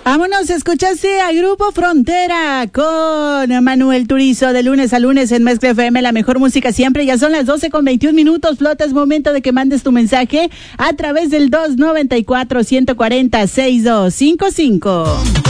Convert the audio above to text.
Vámonos, escuchaste a Grupo Frontera con Manuel Turizo de lunes a lunes en Mezcla FM, la mejor música siempre. Ya son las 12:21. Flota, es momento de que mandes tu mensaje a través del 294-140-6255.